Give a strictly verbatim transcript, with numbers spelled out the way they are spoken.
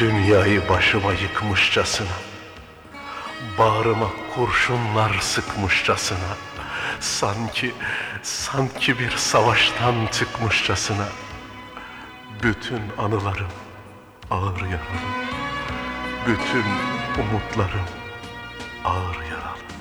Dünyayı başıma yıkmışçasına, bağrıma kurşunlar sıkmışçasına, sanki, sanki bir savaştan çıkmışçasına, bütün anılarım ağır yaralı, bütün umutlarım ağır yaralı.